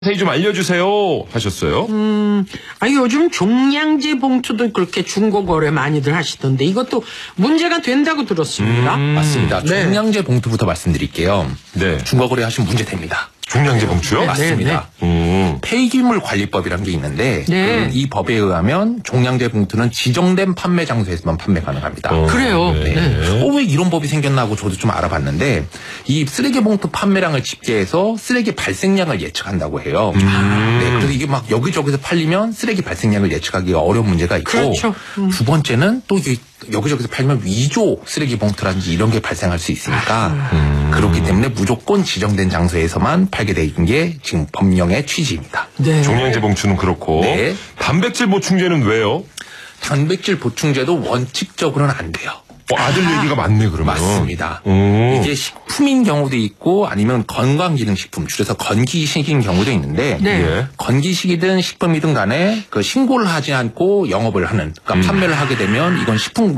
자세히 좀 알려주세요 하셨어요. 아니 요즘 종량제 봉투도 그렇게 중고 거래 많이들 하시던데 이것도 문제가 된다고 들었습니다. 맞습니다. 네. 종량제 봉투부터 말씀드릴게요. 네. 중고 거래 하시면 문제 됩니다. 종량제 봉투요? 맞습니다. 폐기물 관리법이라는 게 있는데 네. 이 법에 의하면 종량제 봉투는 지정된 판매 장소에서만 판매 가능합니다. 그래요. 네. 네. 왜 이런 법이 생겼나 하고 저도 좀 알아봤는데 이 쓰레기 봉투 판매량을 집계해서 쓰레기 발생량을 예측한다고 해요. 네, 그래서 이게 막 여기저기서 팔리면 쓰레기 발생량을 예측하기가 어려운 문제가 있고 그렇죠. 두 번째는 또 이게 여기저기서 팔면 위조 쓰레기 봉투라든지 이런 게 발생할 수 있으니까 그렇기 때문에 무조건 지정된 장소에서만 팔게 되는 게 지금 법령의 취지입니다. 네. 종량제 봉투는 그렇고 네. 단백질 보충제는 왜요? 단백질 보충제도 원칙적으로는 안 돼요. 아들 얘기가 많네 그러면. 맞습니다. 이게 식품인 경우도 있고 아니면 건강기능식품 줄여서 건기식인 경우도 있는데 네. 예. 건기식이든 식품이든 간에 그 신고를 하지 않고 영업을 하는 그러니까 판매를 하게 되면 이건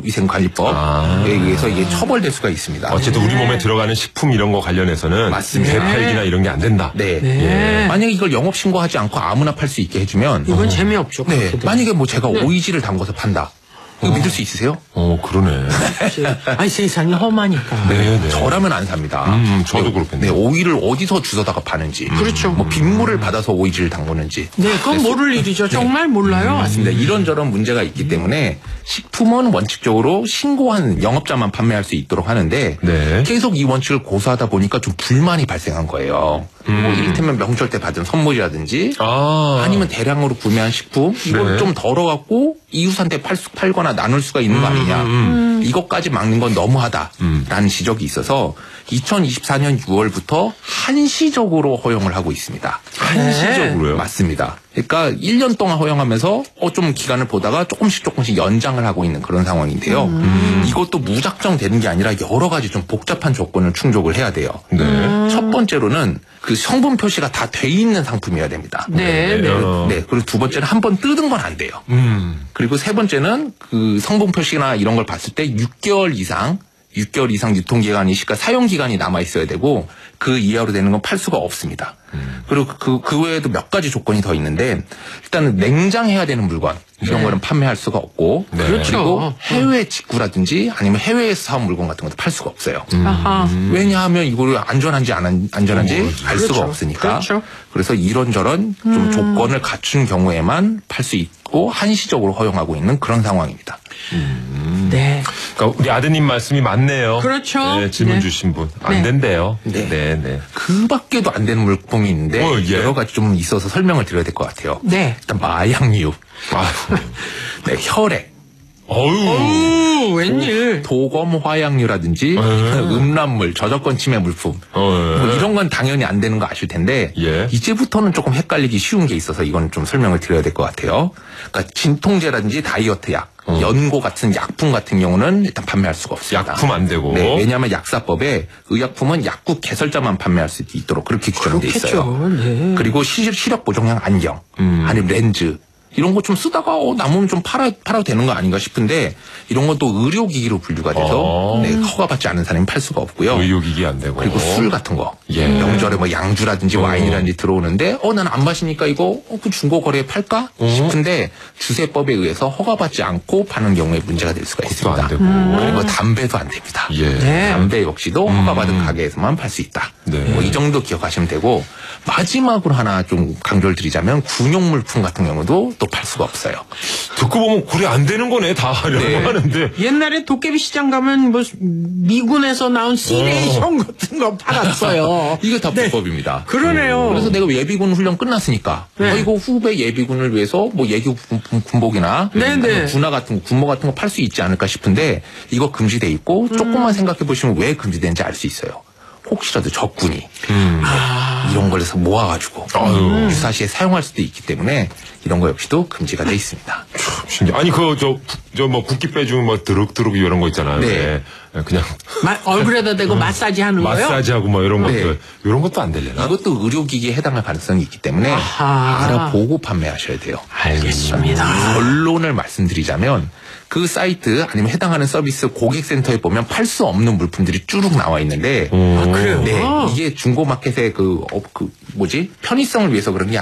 식품위생관리법에 의해서 이게 처벌될 수가 있습니다. 어쨌든 우리 몸에 들어가는 식품 이런 거 관련해서는 맞습니다. 대팔기나 이런 게 안 된다. 네. 네. 만약에 이걸 영업 신고하지 않고 아무나 팔 수 있게 해주면 이건 재미없죠. 네. 그렇게 되면. 만약에 뭐 제가 오이지를 담궈서 판다. 이거 믿을 수 있으세요? 그러네. 아니 세상이 험하니까. 네, 네. 저라면 안 삽니다. 저도 그렇겠네요. 네, 오이를 어디서 주워다가 파는지. 그렇죠. 뭐 빗물을 받아서 오이지를 담그는지. 네, 그건 모를 일이죠. 정말 몰라요. 맞습니다. 이런저런 문제가 있기 때문에 식품은 원칙적으로 신고한 영업자만 판매할 수 있도록 하는데 네. 계속 이 원칙을 고수하다 보니까 좀 불만이 발생한 거예요. 뭐 이를테면 명절 때 받은 선물이라든지 아니면 대량으로 구매한 식품 이걸 네. 좀 덜어갖고 이웃한테 팔거나 나눌 수가 있는 거 아니냐. 이것까지 막는 건 너무하다라는 지적이 있어서 2024년 6월부터 한시적으로 허용을 하고 있습니다. 한시적으로요? 맞습니다. 그러니까 1년 동안 허용하면서 좀 기간을 보다가 조금씩 연장을 하고 있는 그런 상황인데요. 이것도 무작정 되는 게 아니라 여러 가지 좀 복잡한 조건을 충족을 해야 돼요. 네. 첫 번째로는 그 성분 표시가 다 돼 있는 상품이어야 됩니다. 네, 네. 네. 그리고 두 번째는 한 번 뜯은 건 안 돼요. 그리고 세 번째는 그 성분 표시나 이런 걸 봤을 때 6개월 이상 유통기간이 그러니까 사용기간이 남아있어야 되고 그 이하로 되는 건 팔 수가 없습니다. 그리고 그 외에도 몇 가지 조건이 더 있는데 일단은 냉장해야 되는 물건 이런 거는 판매할 수가 없고 네. 그렇죠. 그리고 해외 직구라든지 아니면 해외에서 사온 물건 같은 것도 팔 수가 없어요. 아하. 왜냐하면 이거를 안전한지 안 안전한지 알 수가 그렇죠. 없으니까. 그렇죠. 그래서 이런저런 좀 조건을 갖춘 경우에만 팔 수 있고 한시적으로 허용하고 있는 그런 상황입니다. 네. 그러니까 우리 아드님 말씀이 맞네요. 그렇죠. 네, 질문 네. 주신 분. 안 네. 된대요. 네. 네, 네. 그 밖에도 안 되는 물품이 있는데 예. 여러 가지 좀 있어서 설명을 드려야 될 것 같아요. 네. 일단 마약류, 아휴. 네, 혈액, 어휴. 오, 웬일. 도검 화약류라든지 음란물, 저작권 침해 물품 뭐 이런 건 당연히 안 되는 거 아실 텐데 예. 이제부터는 조금 헷갈리기 쉬운 게 있어서 이건 좀 설명을 드려야 될 것 같아요. 그러니까 진통제라든지 다이어트 약, 연고 같은 약품 같은 경우는 일단 판매할 수가 없습니다. 약품 안 되고. 네, 왜냐하면 약사법에 의약품은 약국 개설자만 판매할 수 있도록 그렇게 규정돼 있어요. 그렇겠죠. 네. 그리고 시력 보정형 안경, 아니면 렌즈 이런 거 좀 쓰다가 남으면 좀 팔아도 되는 거 아닌가 싶은데 이런 건 또 의료기기로 분류가 돼서 네, 허가받지 않은 사람이 팔 수가 없고요. 의료기기 안 되고. 그리고 술 같은 거, 예. 명절에 뭐 양주라든지 와인이라든지 들어오는데 난 안 마시니까 이거 그 중고 거래에 팔까 싶은데 주세법에 의해서 허가받지 않고 파는 경우에 문제가 될 수가 그것도 있습니다. 안 되고. 그리고 담배도 안 됩니다. 예. 네. 담배 역시도 허가받은 가게에서만 팔 수 있다. 네. 뭐 이 정도 기억하시면 되고 마지막으로 하나 좀 강조를 드리자면 군용물품 같은 경우도 또 팔 수가 없어요. 듣고 보면 그래 안 되는 거네 다 하려고 네. 하는데. 옛날에 도깨비 시장 가면 뭐 미군에서 나온 시레이션 같은 거 팔았어요. 이게 다 불법입니다. 그러네요. 그래서 내가 예비군 훈련 끝났으니까 네. 이거 후배 예비군을 위해서 뭐 예비 군복이나 네, 아니면 네. 군화 같은 거, 군모 같은 거 팔 수 있지 않을까 싶은데 이거 금지돼 있고 조금만 생각해 보시면 왜 금지된지 알 수 있어요. 혹시라도 적군이 이런 걸 해서 모아가지고 유사시에 사용할 수도 있기 때문에 이런 거 역시도 금지가 돼 있습니다. 신기해. 아니 저 뭐 붓기 빼주면 뭐 드륵드륵 이런 거 있잖아요. 네. 그냥 얼굴에다 대고 마사지 하는 거요? 마사지하고 뭐 이런 네. 것들 이런 것도 안 되려나? 이것도 의료기기에 해당할 가능성이 있기 때문에 아하. 알아보고 판매하셔야 돼요. 알겠습니다. 결론을 말씀드리자면 그 사이트 아니면 해당하는 서비스 고객센터에 보면 팔 수 없는 물품들이 쭉 나와 있는데 그래요? 네, 이게 중고 중고 마켓의 그 뭐지 편의성을 위해서 그런 게